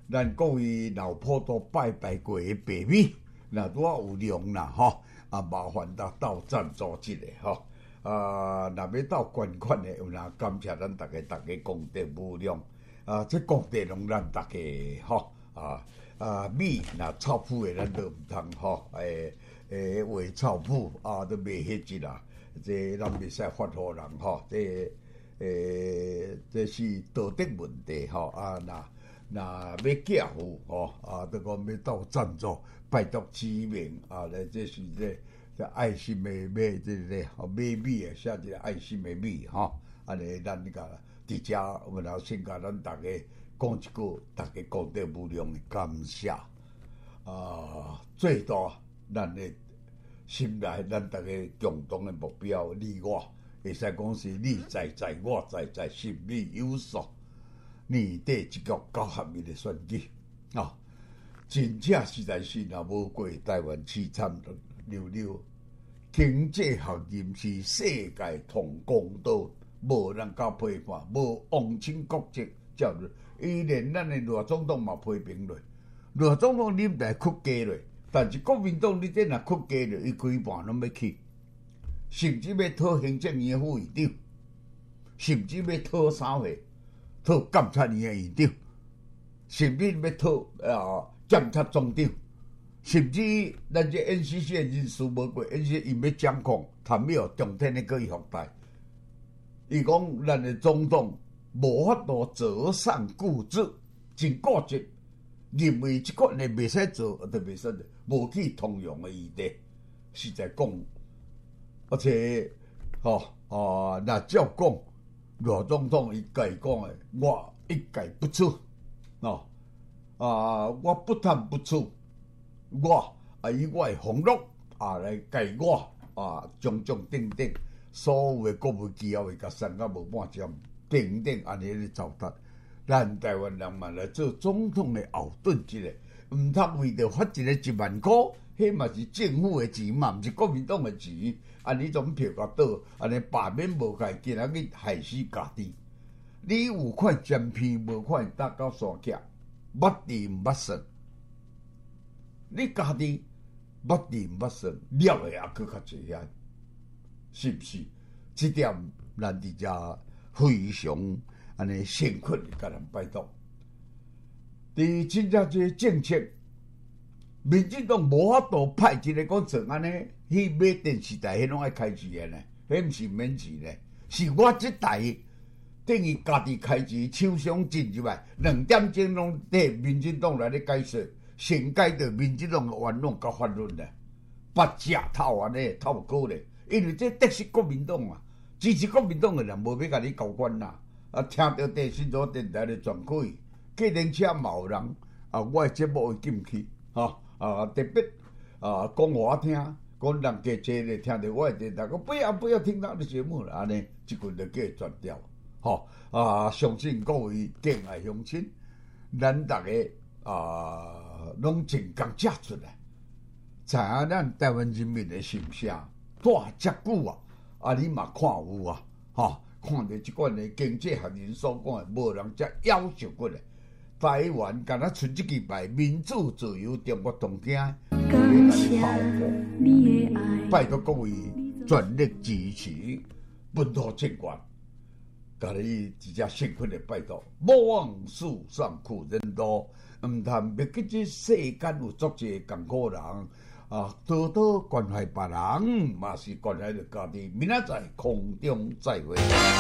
咱各位老普都拜拜过的爸米，若拄啊有量啦吼，啊麻烦咱斗赞助一下吼。啊，若要斗捐款的，有哪感谢咱大家，大家功德无量。啊，这功德拢咱大家吼啊啊米若臭腐的，咱都毋通吼，诶诶话臭腐啊，都袂迄只啦。这咱袂使发互人吼，这诶这是道德问题吼啊，若若要寄付吼啊，都讲要斗赞助，拜托指明啊，来这是这这爱心的买这个吼买米的写一个爱心的米吼，安尼咱个。伫遮，我老先甲咱大家讲一句，大家功德无量的感谢。啊，最大咱的心内，咱大家共同的目标，你我会使讲是你在在，我在在，心里有数。年底一局九合一的选举啊，真正实在是若无过台湾凄惨溜溜，经济学人是世界同公道。无人甲批判，无王清国籍，叫做伊连咱的罗总统嘛批评落，罗总统你来屈家落，但是国民党你这若屈家落，伊规盘拢要去，甚至要讨行政院副院长，甚至要讨啥货，讨监察院的院长，甚至要讨啊监察总长，甚至咱这 N C C 的人事无过 ，N C C 伊要掌控探庙中天的教育服台。伊讲，咱的总统无法度择善固执，真固执，认为即款的袂使做，就袂使做，无去通用的议题，实在讲，而且，吼、哦、啊，若照讲，罗总统伊家讲的，我一概不出，哦啊，我不贪不出，我啊以我的俸禄啊来计我啊种种等等。所有的国务机构会甲删到无半점，等等安尼咧糟蹋。咱台湾人嘛来做总统的后盾一个，毋通为着发一个一万箍，迄嘛是政府的钱嘛，毋是国民党的钱。安尼种票甲倒，安尼罢免无害，今仔日害死家己。你有款占片，无款搭到山脚，捌地毋捌算。你家己捌地毋捌算，了的也佫较济啊。是不是？这点咱伫遮非常安尼诚恳的甲人拜托。伫真正这政策，民进党无法度派一个讲像安尼去买电视台，迄拢爱开钱的呢，迄毋是免钱的，是我这台等于家己开钱，手上进入来，两点钟拢伫民进党来咧解说，先解着民进党的言论甲法律咧，八只透安尼透高咧。因为这得是国民党啊，支持国民党的人无要甲你交关啦。啊，听到第新竹电台的全可以，计程车嘛有人啊，我的节目会进去，哈啊特别啊讲互我听，讲人家坐咧听到我的电台，讲不要不要听他的节目啦，安尼即句就叫转调，吼啊！相信各位敬爱乡亲，咱大家啊拢真刚接出来，知影咱台湾人民的心声。大遮久啊！啊，你嘛看有啊，吼，看到即款的经济学人所讲的，无人遮夭寿过咧。台湾敢若出即支牌，民主自由中国同行，感谢你的爱，拜托各位全力支持本土政权，甲你直接诚恳的拜托，莫往树上苦人多，毋通别记这世间有足济艰苦人。啊，多多关怀别人，嘛是关怀着家己。明仔载空中再会。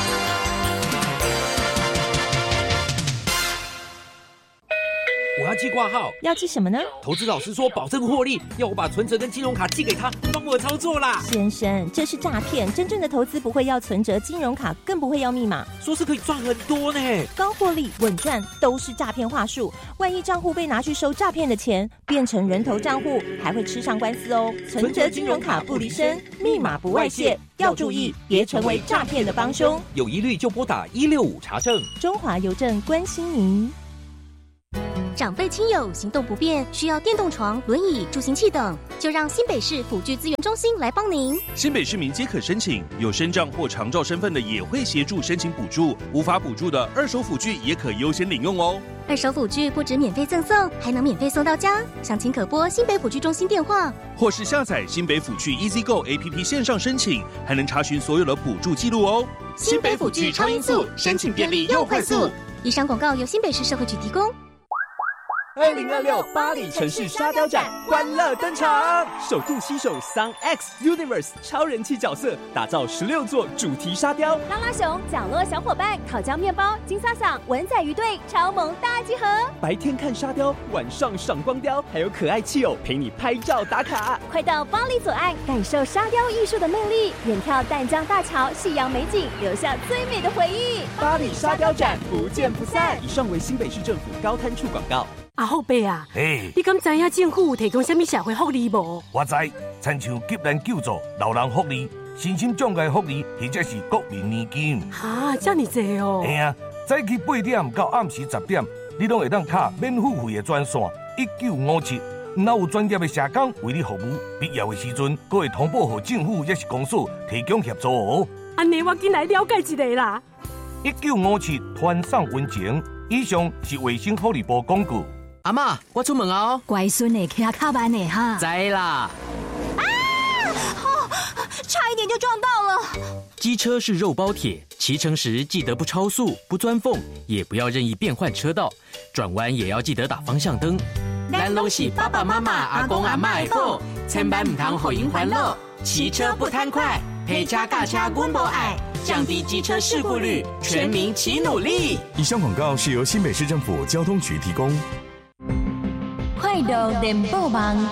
我要寄挂号， 要寄什么呢？ 投资老师说保证获利，要我把存折跟金融卡寄给他，帮我操作啦。 先生，这是诈骗！真正的投资不会要存折、金融卡，更不会要密码。 说是可以赚很多呢， 高获利、稳赚都是诈骗话术。万一账户被拿去收诈骗的钱，变成人头账户，还会吃上官司哦。存折、金融卡不离身，密码不外泄，要注意，别成为诈骗的帮凶。 有疑虑就拨打一六五查证。 中华邮政关心您。 长辈亲友行动不便，需要电动床、轮椅、助行器等，就让新北市辅具资源中心来帮您。 新北市民皆可申请，有身障或长照身份的也会协助申请补助，无法补助的二手辅具也可优先领用哦。 二手辅具不止免费赠送，还能免费送到家。详情可拨新北辅具中心电话， 或是下载新北辅具 EasyGo A P P 线上申请，还能查询所有的补助记录哦。 新北辅具超音速，申请便利又快速。以上广告由新北市社会局提供。 二零二六巴黎城市沙雕展欢乐登场，首度携手 Sun X Universe 超人气角色，打造十六座主题沙雕。 拉拉熊、角落小伙伴、烤焦面包、金萨萨、文仔鱼队超萌大集合。 白天看沙雕，晚上赏光雕，还有可爱气友陪你拍照打卡。 快到巴黎左岸，感受沙雕艺术的魅力，远眺淡江大桥、夕阳美景，留下最美的回忆。 巴黎沙雕展不见不散。以上为新北市政府高滩处广告。 阿后伯啊， 嘿， 你敢知影政府有提供什么社会福利无？ 我知，亲像急难救助、老人福利、身心障碍福利，或者是国民年金。 哈，这么多哦！ 嘿啊，早起八点到暗时十点，你拢会当卡免付费的专线一九五七，若有专业的社工为你服务，必要的时阵，阁会通报给政府也是公所提供协助哦。 安尼我进来了解一下啦。 一九五七团上温情，以上是卫生福利部广告。 阿嬷，我出门哦。 乖孙的骑较慢的哈。 知啦。 啊！哦，差一点就撞到了。 机车是肉包铁，骑乘时记得不超速、不钻缝，也不要任意变换车道，转弯也要记得打方向灯。咱拢是爸爸妈妈、阿公阿嬷的宝，千万唔通互因烦恼。骑车不贪快，陪车驾车阮无爱，降低机车事故率，全民齐努力。 以上广告是由新北市政府交通局提供。 快乐联播网，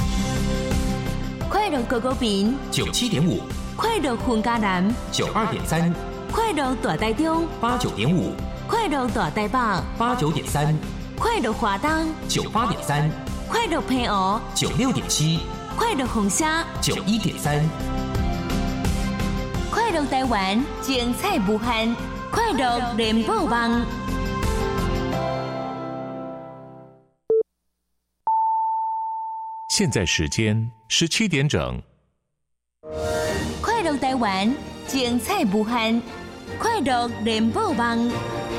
快乐狗狗饼九七点五， 快乐混家南九二点三， 快乐大台中八九点五， 快乐大台北八九点三， 快乐华东九八点三， 快乐平湖九六点七， 快乐红虾九一点三， 快乐台湾精彩无限，快乐联播网。 现在时间十七点整。 快乐台湾，精彩无限，快乐联播网。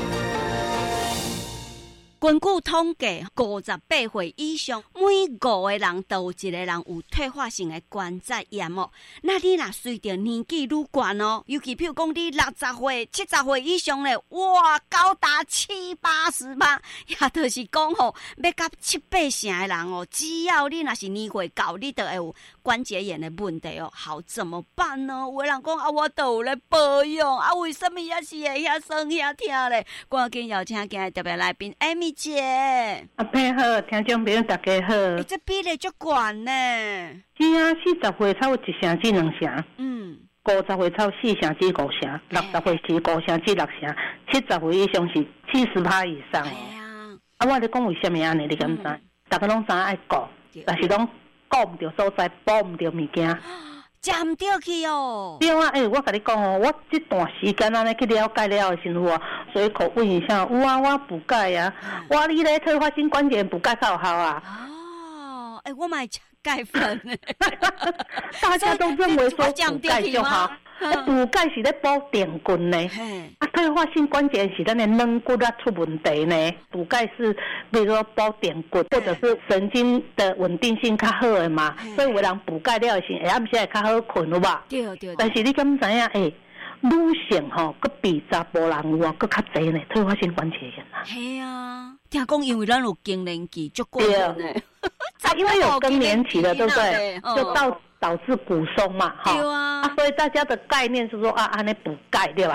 根据统计，五十八岁以上，每五个人都有一个人有退化性的关节炎哦。那你若随着年纪愈悬哦，尤其譬如讲你六十岁、七十岁以上咧，哇，高达七八十吧，也就是讲吼，要到七八成的人哦，只要你若是年岁高，你就会有关节炎的问题哦。好，怎么办呢？有的人讲啊，我都有咧保养啊，为什么也是会遐酸遐痛咧？赶紧邀请今日特别来宾 Amy。姐， 阿佩好，听众朋友大家好。 你、欸、这比例足悬呢？ 是啊，四十岁超一成至两成，嗯，五十岁超四成至五成，六十岁是五成至六成，七十岁以上是七十趴以上。哎呀，啊，我咧讲为什么安尼？你敢知？大家拢知爱顾，但是拢顾唔到所在，补唔到物件。 食唔到去哦。 对啊，诶、欸，我甲你讲哦，我这段时间安尼去了解了的时候啊，所以可问一下，有啊，我补钙啊，嗯、我你咧退化性关节补钙较有效啊。 哦，诶、欸，我买钙粉呢。 大家都认为说补钙就好，补钙是咧补电棍呢。啊，退化性关节是咱的软骨啊出问题呢。补钙是比如说补电棍，或者是神经的稳定性较好的嘛。所以有人补钙了是下暗时会较好困，有吧？ 对对。 但是你敢知影诶？女性吼，佮比查甫人有啊，佮较侪呢，退化性关节炎啊。 系啊，听讲因为咱有更年期，足过分呢。 因为有更年期了，对不对？哦、就导导致骨松嘛，哈。 对啊, 啊。所以大家的概念是说啊，安尼补钙对吧？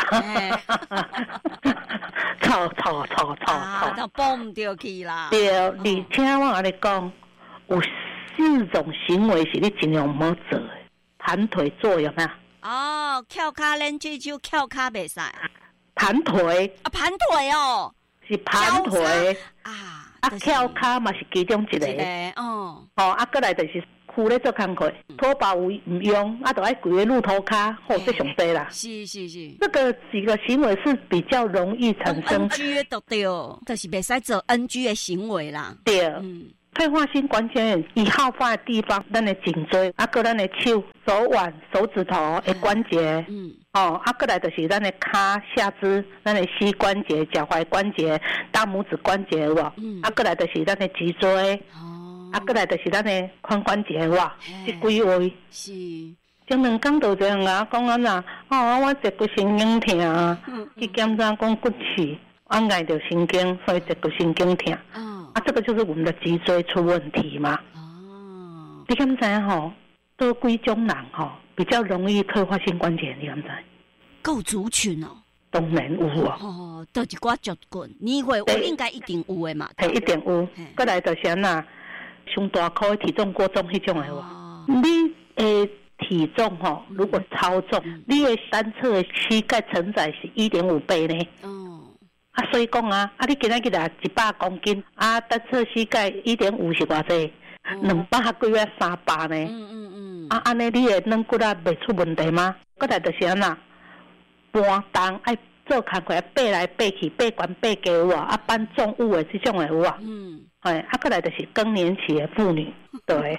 操操操操操， 都补唔到去啦。 对，而且我跟你讲，有四种行为是你尽量唔好做的，盘腿坐有没有？ 哦，翘脚练吹手，翘脚袂使。 盘腿啊，盘腿哦， 是盘腿啊。 啊，翘脚嘛是其中一个。 一个哦。 哦，啊，过来就是躯咧做工课，拖把有唔用，啊，就爱跪在路头骹，吼，这上济啦。 是是是， 这个几个行为是比较容易产生 N G 的，都对，就是袂使做 N G 的行为啦。 对，嗯。退化性关节炎易好发的地方，咱的颈椎，啊，搁咱的手、手腕、手指头的关节，嗯，哦，啊，搁来就是咱的骹、下肢、咱的膝关节、脚踝关节、大拇指关节哇，嗯，啊，搁来就是咱的脊椎，哦，啊，搁来就是咱的髋关节哇，这几位是。 前两工就这样啊，讲安那，哦，我脊骨神经痛啊，嗯、去检查讲骨刺，我挨着神经，所以脊骨神经痛。哦啊，这个就是我们的脊椎出问题嘛。哦，你敢知影吼？多几种人吼比较容易退化性关节，你敢知？ 够族群哦。 当然有哦。 哦，都一寡族群，年岁有应该一定有的嘛。 嘿，一定有。过来就是安那，上大块的体重过重迄种的话，哦、你诶体重吼如果超重，嗯、你的单侧的膝盖承载是一点五倍呢。哦。啊，所以讲啊，啊，你今仔日啊一百公斤，啊，单侧膝盖一点五是偌济？两百几啊三百呢？嗯嗯嗯。啊，安尼你的软骨啊袂出问题吗？过来就是安那，搬重爱做工课，爬来爬去，爬悬爬低有啊，啊搬重物的这种的有啊。嗯。哎，啊，过来就是更年期的妇女，对。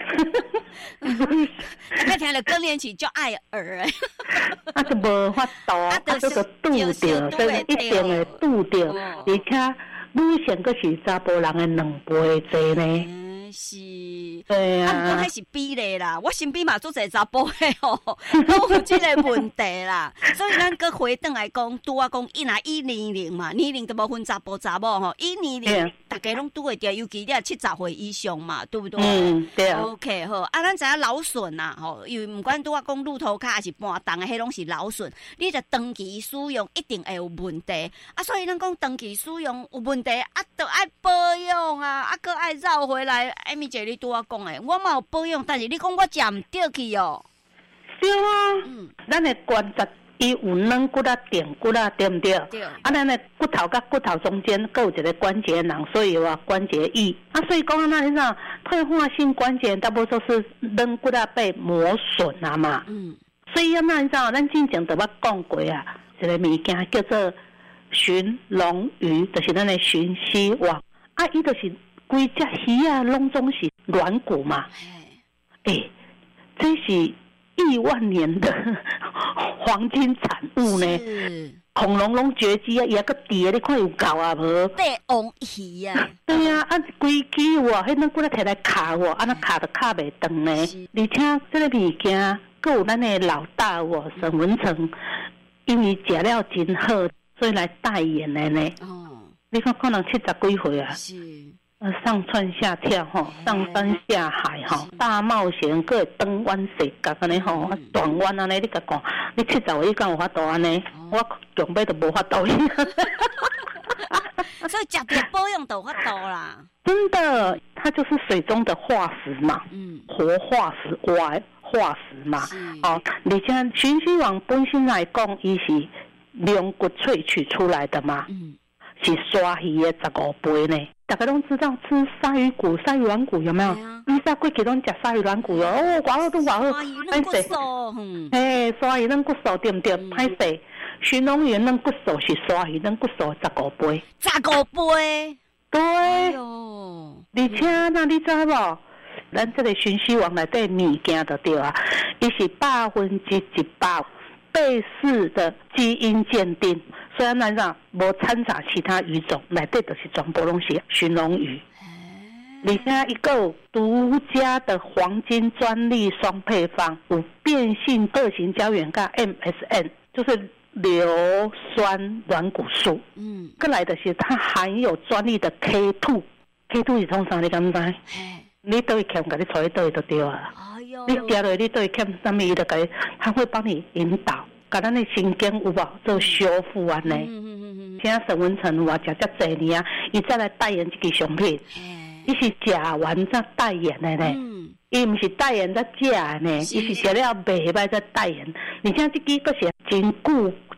我听了更年期就爱儿诶。 啊，就无法度，啊，这个拄着，所以一定会拄着，而且女性佫是查甫人的两倍多呢。 嗯，是。 对啊。 啊，迄是比例啦，我身边嘛做侪查甫的吼，都有这个问题啦。所以咱佫回转来讲，拄啊讲，伊若以年龄嘛，年龄都无分查甫查某吼，以年龄大家拢拄会着，尤其你七十岁以上嘛，对不对？ 嗯，对啊。 OK 好，啊，咱知影劳损呐，吼，因为毋管拄啊讲乳头骹还是搬重的，迄拢是劳损。你着长期使用一定会有问题，啊，所以咱讲长期使用有问题，啊，着爱保养啊，啊，佫爱绕回来。艾米姐，你拄啊讲诶，我嘛有保养，但是你讲我食毋对去哦。 对啊，嗯，咱的关节伊有软骨啊、电骨啊，对不对？ 对。 啊，咱的骨头甲骨头中间各有一个关节囊，所以有啊关节液。啊，所以讲那你讲退化性关节，大部分都是软骨啊被磨损啊嘛。嗯。所以啊，那你知道，咱之前都捌讲过啊，一个物件叫做鲟龙鱼，就是咱的鲟丝网。啊，伊就是规只鱼啊，拢总是软骨嘛。哎、欸，这是亿万年的黄金产物呢。恐龙拢绝迹啊，也个蝶，你看有够啊无？ 帝王鱼啊！ 对啊，啊规支哇，迄种骨头摕来卡哇，啊那卡都卡袂长呢。而且这个物件，佫有咱的老大哇，沈文成，因为食了真好，所以来代言的呢。哦，你看可能七十几岁啊。是。上蹿下跳吼，上山下海吼，大冒险，佫会转弯世界安尼吼，转弯安尼，你甲讲，你七十岁以讲有法度安尼，我强尾都无法度。 所以食对保养都有法度啦。 真的，它就是水中的化石嘛，嗯，活化石、活化石嘛，哦，而且鲟丝网本身来讲，伊是龙骨萃取出来的嘛，嗯，是鲨鱼的十五倍呢。大家都知道吃鲨鱼骨、鲨鱼软骨有没有？你在过去拢食鲨鱼软骨哟，哦，偌好都偌好， 歹势。嗯， 嘿，鲨鱼软骨素对不对？歹势，鲟龙鱼软骨素是鲨鱼软骨素十五倍。 十五倍。 对。哎呦。而且那你知无？咱这个鲟丝网内底物件就对啊，伊是百分之一百倍式的基因鉴定。虽然咱讲无掺杂其他鱼种，内底就是全部拢是鲟龙鱼，而且伊个有独家的黄金专利双配方，有变性个性胶原跟 M S N， 就是硫酸软骨素。嗯，再来的是它含有专利的 K 二 ，K 二 是创啥？你敢知？你都会欠，甲你带去倒就对啊。哎呦，你掉落你都会欠什么？伊就甲你，他会帮你引导。把咱的神经有无做修复安尼？现在沈文成有啊，食遮济年啊，伊再来代言这个商品，伊是食完再代言的呢。伊毋是代言再食的呢，伊是食了袂歹再代言。而且这个佫是真久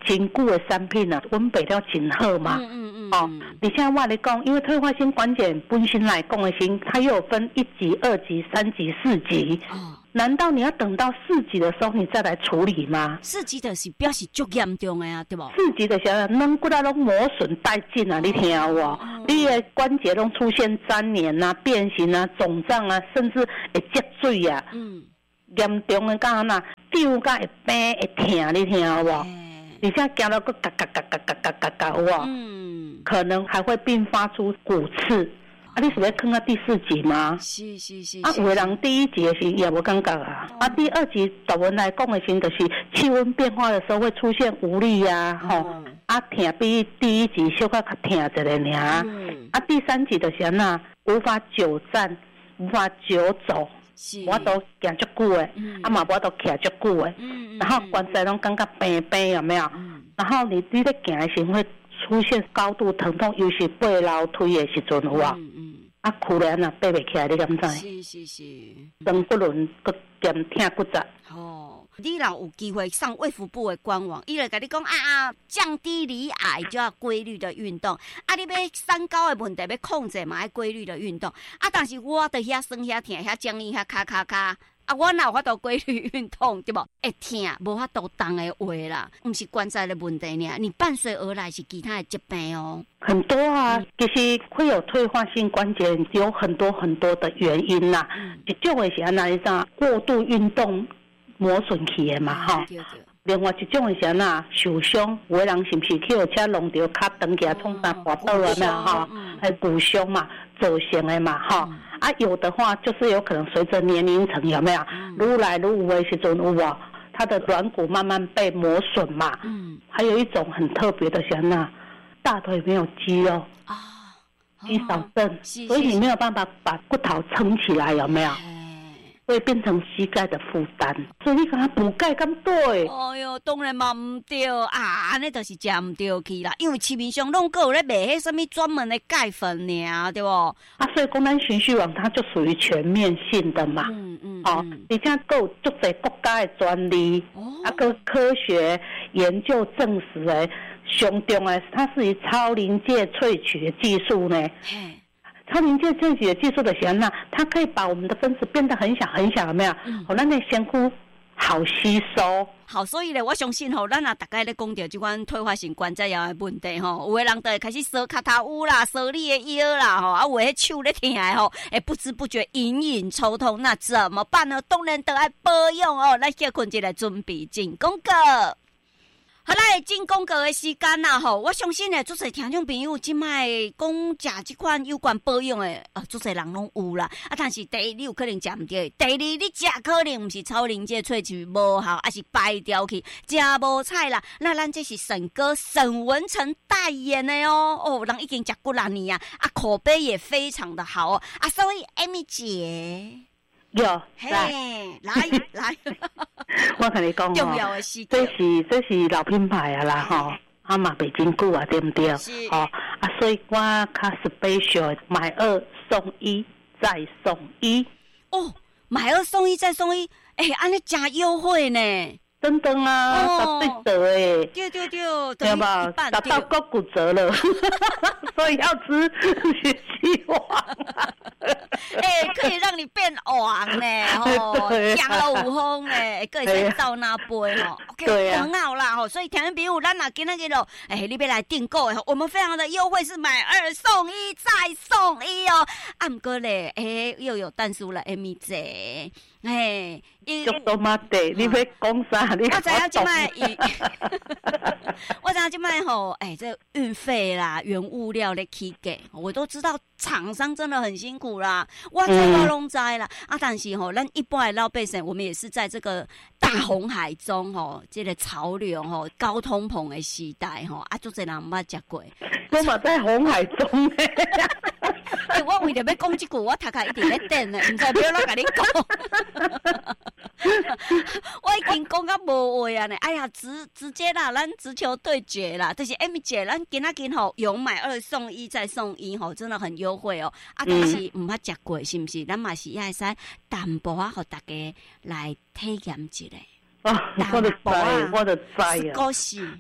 真久的产品啊，阮卖了真好嘛。嗯嗯嗯。哦，而且我来讲，因为退化性关节本身来讲的型，它又有分一级、二级、三级、四级。哦。难道你要等到四级的时候你再来处理吗？ 四级就是表示足严重的啊，对不？ 四级的时候，软骨啊拢磨损殆尽啊，你听有无？哦、你的关节拢出现粘连啊、变形啊、肿胀啊，甚至会积水啊。嗯。严重的到哪？丢甲会病会疼，你听有无？而且行到个嘎嘎嘎嘎嘎嘎嘎嘎有无？嗯。可能还会并发出骨刺。啊，你是要看到第四级吗？ 是是是。 啊，有的人第一级的时也无感觉啊。哦、啊，第二级大文来讲的时，就是气温变化的时候会出现无力呀、啊，吼、嗯。啊，疼比第一级小可较疼一个尔。嗯。啊，第三级就是那无法久站，无法久走，我都行足久的，嗯、啊嘛我都徛足久的，嗯、然后关节拢感觉病病有没有？嗯、然后你你在行的时会出现高度疼痛，尤其爬楼梯的时阵有无？嗯嗯啊，苦咧呐，爬袂起来，你敢知？ 是是是， 长骨轮佮兼疼骨折。 哦，你若有机会上卫福部的官网，伊就甲你讲啊啊，降低罹癌就要规律的运动。啊，你要三高的问题要控制嘛，要规律的运动。啊，但是我伫遐酸遐疼遐僵硬遐卡卡卡。啊，我哪有法度规律运动，对不？会疼，无法度动的话啦，不是关节的问题呢，你伴随而来是其他的疾病哦。 很多啊，其实会有退化性关节有很多很多的原因啦。嗯、一种的是安那啥过度运动磨损去的嘛，哈、嗯。另外一种的是安那受伤，有的人是不是去有车弄到脚长起来创啥滑倒了没有哈？还骨伤嘛，造成的嘛，哈。嗯啊，有的话就是有可能随着年龄层有没有，愈来愈有的时阵有啊，它的软骨慢慢被磨损嘛。嗯。还有一种很特别的，像那大腿没有肌肉啊，肌少症，所以你没有办法把骨头撑起来，有没有？会变成膝盖的负担，所以你讲他补钙咁对。 哎哟，当然嘛唔对啊，安尼就是食唔对去啦。因为市面上拢有咧卖迄什么专门的钙粉尔，对不？啊， 所以讲咱循序网它就属于全面性的嘛。嗯嗯。哦，而且够足侪国家的专利，哦、啊个科学研究证实诶，上重诶，它是以超临界萃取的技术呢。超临界萃取的技术的时候呢，它可以把我们的分子变得很小很小，有没有？好、嗯，咱的仙菇好吸收。 好，所以咧，我相信吼，咱啊大概咧讲到这款退化性关节炎的问题吼，有的人就会开始烧脚头乌啦，烧你的腰啦，吼，啊，有的手咧疼的吼，哎，不知不觉隐隐抽痛，那怎么办呢？当然都要保养哦。咱歇困一来准备进广告。好啦，进广告的时间啦吼，我相信咧，足侪听众朋友即摆讲食即款有关保养的，呃，足侪人拢有啦。啊，但是第一你有可能食唔对，第二你食可能毋是超临界萃取无效，还是白掉去，食无菜啦。那咱这是沈哥沈文成代言的哦，哦，人已经食过两年啊，啊，口碑也非常的好哦。啊，所以 Amy 姐。 有， 来来来， 我跟你讲重要的事， 这是这是老品牌啊啦吼，啊嘛袂真久啊，对不对？是哦，啊，所以我较 special， 买二送一再送一。 哦，买二送一再送一，哎、欸，安尼真优惠呢。 真的啊，十对折哎， 对对对， 对吧？达到够骨折了，所以要吃血气王。 哎、欸，可以让你变王呢，哦，养了五风呢，可以先到那杯哦 ，OK， 很好啦吼。所以听众朋友，咱若今仔日咯，哎、欸，你要来订购的，我们非常的优惠，是买二送一再送一哦。啊，不过咧，哎、欸，又有蛋酥了 ，Amy 姐。哎， 足多妈的，你要讲啥？你我知影即摆，我知影即摆吼，哎，这运费啦、原物料咧起价，我都知道厂商真的很辛苦啦，我这我拢知啦。啊，但是吼，咱一般的老百姓，我们也是在这个大红海中吼，这个潮流吼、高通膨的时代吼，啊，足侪人毋捌食过。 我嘛在红海中诶。 欸、我为了要讲这句，我头壳一直在等呢，唔知要哪甲你讲。我已经讲到无话啊呢！哎呀，直直接啦，咱直球对决啦，就是 Amy 姐，咱今仔日吼有买二送一再送一吼，真的很优惠哦。啊，但是唔捌食过，是不是？咱嘛是也使淡薄啊，互大家来体验一下。 啊，我的知，我的知啊。 少し。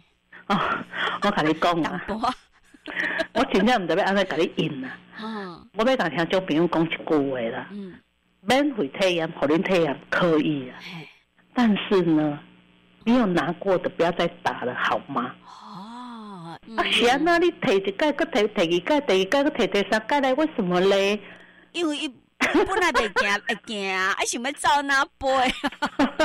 哦，我跟你讲啊，我真正唔知要安怎甲你应啊。哦，我要甲听众朋友讲一句话啦。嗯，免费体验，互恁体验可以啊。但是呢，你有拿过的不要再打了，好吗？哦，嗯、啊，是啊，那你摕一届，搁摕第二届，第二届搁摕第三届来，为什么嘞？ 因为本来袂行，会行啊，还想要走哪杯？